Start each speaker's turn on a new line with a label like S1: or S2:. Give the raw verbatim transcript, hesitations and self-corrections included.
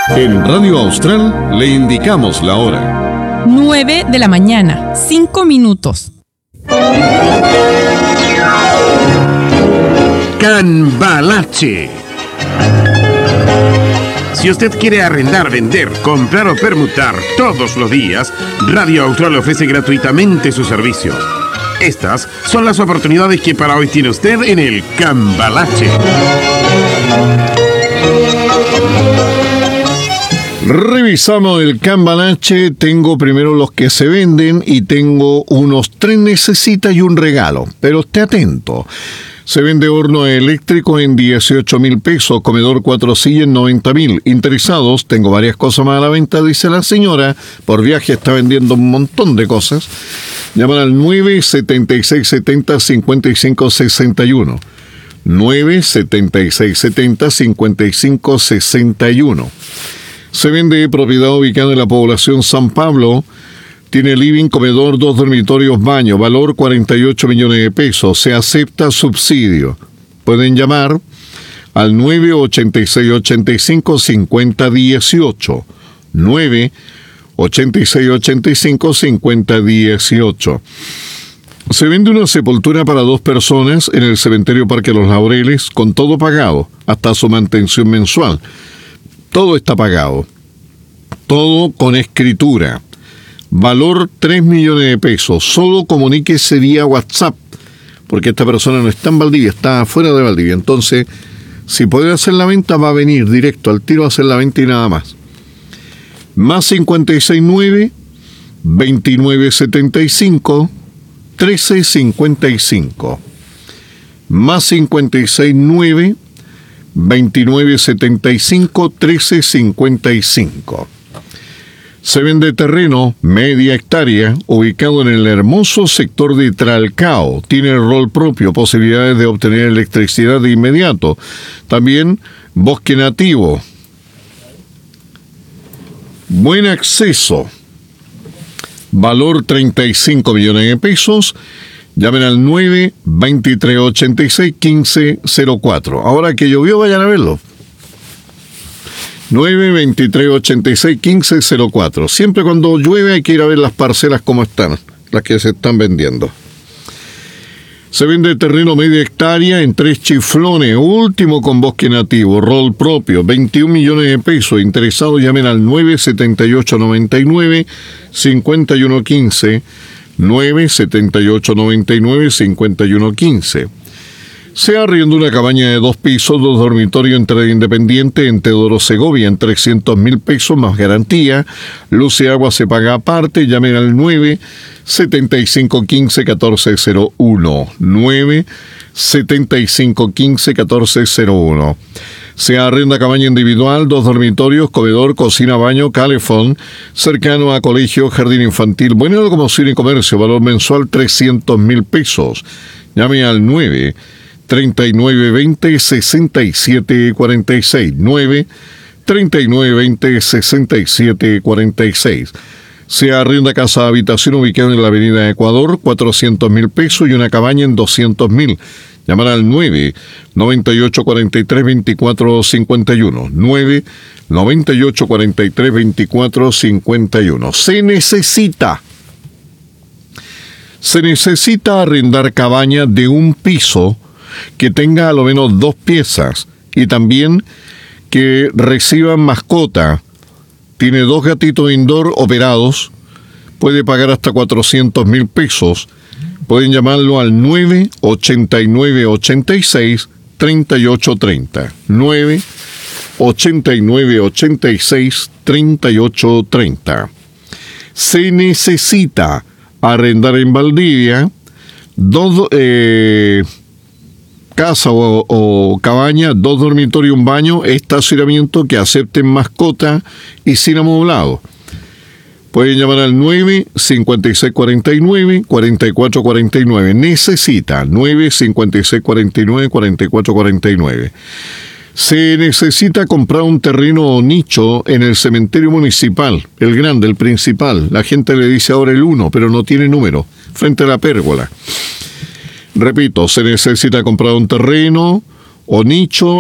S1: En Radio Austral le indicamos la hora.
S2: nueve de la mañana, cinco minutos.
S3: Cambalache. Si usted quiere arrendar, vender, comprar o permutar todos los días, Radio Austral ofrece gratuitamente su servicio. Estas son las oportunidades que para hoy tiene usted en el Cambalache.
S1: Revisamos el Cambalache. Tengo primero los que se venden y tengo unos tres necesitas y un regalo. Pero esté atento. Se vende horno eléctrico en dieciocho mil pesos, comedor cuatro sillas en noventa mil. Interesados, tengo varias cosas más a la venta, dice la señora. Por viaje está vendiendo un montón de cosas. Llaman al nueve setenta y seis setenta cincuenta y cinco sesenta y uno. nueve setenta y seis setenta cincuenta y cinco sesenta y uno. Se vende propiedad ubicada en la población San Pablo. Tiene living, comedor, dos dormitorios, baño. Valor cuarenta y ocho millones de pesos. Se acepta subsidio. Pueden llamar al nueve ochenta y seis ochenta y cinco cincuenta dieciocho. nueve ochenta y seis ochenta y cinco cincuenta dieciocho. Se vende una sepultura para dos personas en el cementerio Parque Los Laureles con todo pagado, hasta su mantención mensual. Todo está pagado. Todo con escritura. Valor tres millones de pesos. Solo comuníquese vía WhatsApp, porque esta persona no está en Valdivia, está fuera de Valdivia. Entonces, si puede hacer la venta, va a venir directo al tiro a hacer la venta y nada más. Más cincuenta y seis nueve, veintinueve setenta y cinco, trece cincuenta y cinco. Más cincuenta y seis nueve, veintinueve setenta y cinco, trece cincuenta y cinco. Se vende terreno, media hectárea, ubicado en el hermoso sector de Tralcao. Tiene rol propio, posibilidades de obtener electricidad de inmediato. También bosque nativo. Buen acceso. Valor treinta y cinco millones de pesos. Llamen al nueve veintitrés ochenta y seis quince cero cuatro. Ahora que llovió, vayan a verlo. nueve veintitrés ochenta y seis quince cero cuatro. Siempre cuando llueve hay que ir a ver las parcelas como están, las que se están vendiendo. Se vende terreno media hectárea en Tres Chiflones, último con bosque nativo, rol propio, veintiún millones de pesos. Interesados, llamen al nueve setenta y ocho noventa y nueve cincuenta y uno quince, nueve setenta y ocho noventa y nueve cincuenta y uno quince. Se arrienda una cabaña de dos pisos, dos dormitorios entre independiente en Teodoro Segovia en trescientos mil pesos más garantía. Luz y agua se paga aparte. Llamen al nueve setenta y cinco quince catorce cero uno. nueve setenta y cinco quince catorce cero uno. Se arrienda cabaña individual, dos dormitorios, comedor, cocina, baño, calefón, cercano a colegio, jardín infantil, buena locomoción y comercio, valor mensual trescientos mil pesos. Llame al nueve treinta y nueve veinte sesenta y siete cuarenta y seis. nueve treinta y nueve veinte sesenta y siete cuarenta y seis. Se arrienda casa de habitación ubicada en la avenida Ecuador, cuatrocientos mil pesos y una cabaña en doscientos mil. Llamar al nueve noventa y ocho cuarenta y tres veinticuatro cincuenta y uno. nueve noventa y ocho cuarenta y tres veinticuatro cincuenta y uno. Se necesita. Se necesita arrendar cabaña de un piso que tenga a lo menos dos piezas y también que reciban mascota. Tiene dos gatitos indoor operados, puede pagar hasta cuatrocientos mil pesos. Pueden llamarlo al nueve ochenta y nueve ochenta y seis treinta y ocho treinta. nueve ochenta y nueve ochenta y seis treinta y ocho treinta. Se necesita arrendar en Valdivia dos eh, casa o, o cabaña, dos dormitorios, un baño, estacionamiento que acepten mascota y sin amoblado. Pueden llamar al nueve cincuenta y seis cuarenta y nueve cuarenta y cuatro cuarenta y nueve. Necesita nueve cincuenta y seis cuarenta y nueve cuarenta y cuatro cuarenta y nueve. Se necesita comprar un terreno o nicho en el cementerio municipal, el grande, el principal. La gente le dice ahora el uno, pero no tiene número, frente a la pérgola. Repito, se necesita comprar un terreno o nicho